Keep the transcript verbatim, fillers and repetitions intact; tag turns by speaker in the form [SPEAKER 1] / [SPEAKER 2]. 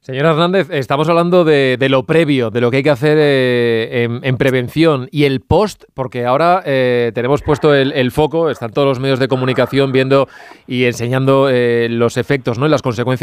[SPEAKER 1] Señor Hernández, estamos hablando de, de lo previo, de lo que hay que hacer eh, en, en prevención y el post, porque ahora eh, tenemos puesto el, el foco, están todos los medios de comunicación viendo y enseñando eh, los efectos, ¿no?, y las consecuencias